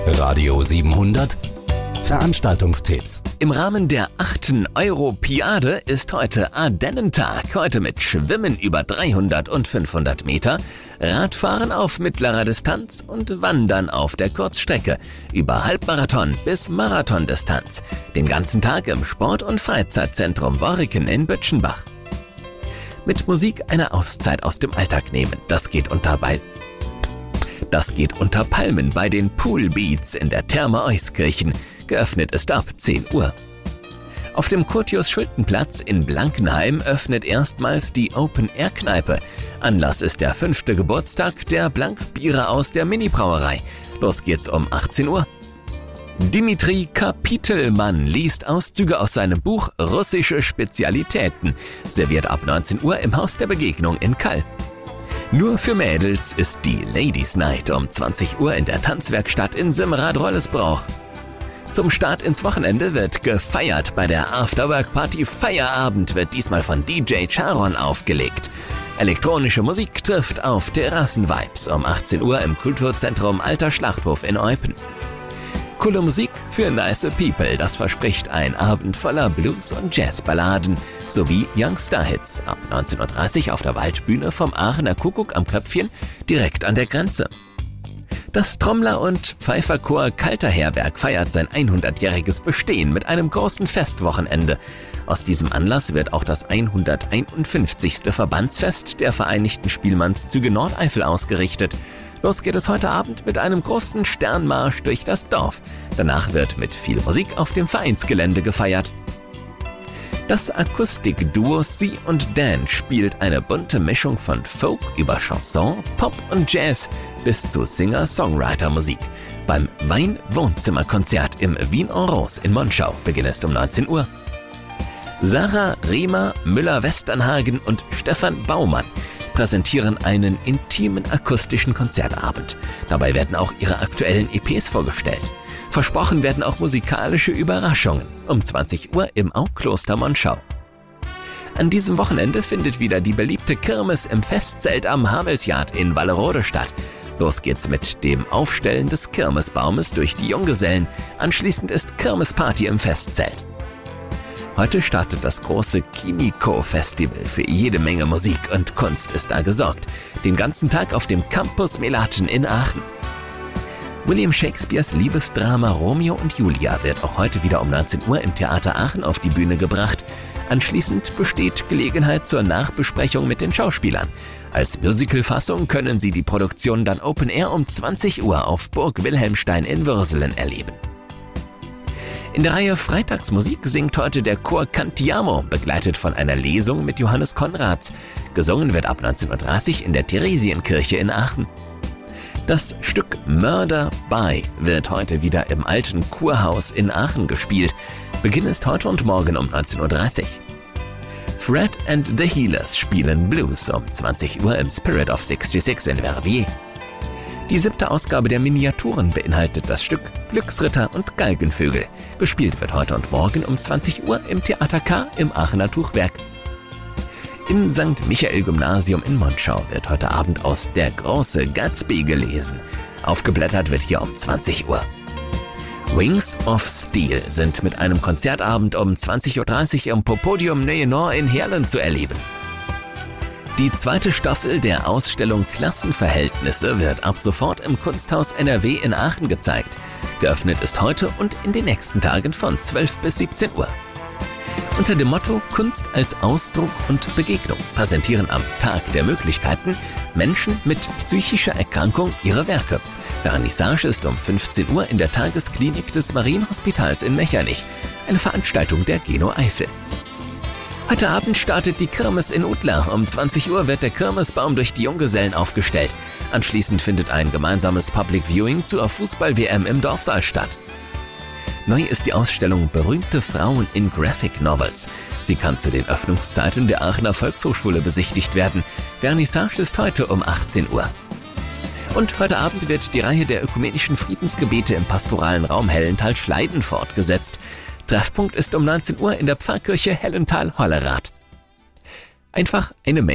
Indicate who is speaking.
Speaker 1: Radio 700 Veranstaltungstipps.
Speaker 2: Im Rahmen der 8. Europiade ist heute Ardennentag. Heute mit Schwimmen über 300 und 500 Meter, Radfahren auf mittlerer Distanz und Wandern auf der Kurzstrecke über Halbmarathon bis Marathondistanz. Den ganzen Tag im Sport- und Freizeitzentrum Worriken in Bütschenbach. Mit Musik eine Auszeit aus dem Alltag nehmen. Das geht unter Palmen bei den Poolbeats in der Therme Euskirchen. Geöffnet ist ab 10 Uhr. Auf dem Curtius-Schulten-Platz in Blankenheim öffnet erstmals die Open-Air-Kneipe. Anlass ist der 5. Geburtstag der Blankbiere aus der Mini-Brauerei. Los geht's um 18 Uhr. Dimitri Kapitelmann liest Auszüge aus seinem Buch Russische Spezialitäten. Serviert ab 19 Uhr im Haus der Begegnung in Kall. Nur für Mädels ist die Ladies Night um 20 Uhr in der Tanzwerkstatt in Simrad-Rollesbruch. Zum Start ins Wochenende wird gefeiert. Bei der Afterwork-Party Feierabend wird diesmal von DJ Charon aufgelegt. Elektronische Musik trifft auf Terrassen-Vibes um 18 Uhr im Kulturzentrum Alter Schlachthof in Eupen. Coole Musik für nice people, das verspricht ein Abend voller Blues- und Jazzballaden sowie Youngstar-Hits ab 19.30 Uhr auf der Waldbühne vom Aachener Kuckuck am Köpfchen direkt an der Grenze. Das Trommler- und Pfeiferchor Kalter Herberg feiert sein 100-jähriges Bestehen mit einem großen Festwochenende. Aus diesem Anlass wird auch das 151. Verbandsfest der Vereinigten Spielmannszüge Nordeifel ausgerichtet. Los geht es heute Abend mit einem großen Sternmarsch durch das Dorf. Danach wird mit viel Musik auf dem Vereinsgelände gefeiert. Das Akustikduo Sie und Dan spielt eine bunte Mischung von Folk über Chanson, Pop und Jazz bis zu Singer-Songwriter-Musik. Beim Wein-Wohnzimmerkonzert im Wien en Rose in Monschau beginnt es um 19 Uhr. Sarah Rehmer, Müller-Westernhagen und Stefan Baumann präsentieren einen intimen akustischen Konzertabend. Dabei werden auch ihre aktuellen EPs vorgestellt. Versprochen werden auch musikalische Überraschungen um 20 Uhr im Aukloster Monschau. An diesem Wochenende findet wieder die beliebte Kirmes im Festzelt am Havelsjard in Wallerode statt. Los geht's mit dem Aufstellen des Kirmesbaumes durch die Junggesellen. Anschließend ist Kirmesparty im Festzelt. Heute startet das große Kimiko-Festival. Für jede Menge Musik und Kunst ist da gesorgt. Den ganzen Tag auf dem Campus Melaten in Aachen. William Shakespeares Liebesdrama Romeo und Julia wird auch heute wieder um 19 Uhr im Theater Aachen auf die Bühne gebracht. Anschließend besteht Gelegenheit zur Nachbesprechung mit den Schauspielern. Als Musicalfassung können Sie die Produktion dann Open Air um 20 Uhr auf Burg Wilhelmstein in Würselen erleben. In der Reihe Freitagsmusik singt heute der Chor Cantiamo, begleitet von einer Lesung mit Johannes Konrads. Gesungen wird ab 19.30 Uhr in der Theresienkirche in Aachen. Das Stück Murder By wird heute wieder im alten Kurhaus in Aachen gespielt. Beginn ist heute und morgen um 19.30 Uhr. Fred and the Healers spielen Blues um 20 Uhr im Spirit of 66 in Verviers. Die 7. Ausgabe der Miniaturen beinhaltet das Stück Glücksritter und Galgenvögel. Gespielt wird heute und morgen um 20 Uhr im Theater K im Aachener Tuchwerk. Im St. Michael-Gymnasium in Monschau wird heute Abend aus Der große Gatsby gelesen. Aufgeblättert wird hier um 20 Uhr. Wings of Steel sind mit einem Konzertabend um 20.30 Uhr im Popodium Neuenor in Heerlen zu erleben. Die 2. Staffel der Ausstellung Klassenverhältnisse wird ab sofort im Kunsthaus NRW in Aachen gezeigt. Geöffnet ist heute und in den nächsten Tagen von 12 bis 17 Uhr. Unter dem Motto Kunst als Ausdruck und Begegnung präsentieren am Tag der Möglichkeiten Menschen mit psychischer Erkrankung ihre Werke. Vernissage ist um 15 Uhr in der Tagesklinik des Marienhospitals in Mechernich, eine Veranstaltung der Geno Eifel. Heute Abend startet die Kirmes in Udlar. Um 20 Uhr wird der Kirmesbaum durch die Junggesellen aufgestellt. Anschließend findet ein gemeinsames Public Viewing zur Fußball-WM im Dorfsaal statt. Neu ist die Ausstellung Berühmte Frauen in Graphic Novels. Sie kann zu den Öffnungszeiten der Aachener Volkshochschule besichtigt werden. Vernissage ist heute um 18 Uhr. Und heute Abend wird die Reihe der ökumenischen Friedensgebete im pastoralen Raum Hellental-Schleiden fortgesetzt. Treffpunkt ist um 19 Uhr in der Pfarrkirche Hellental-Hollerath. Einfach eine Mail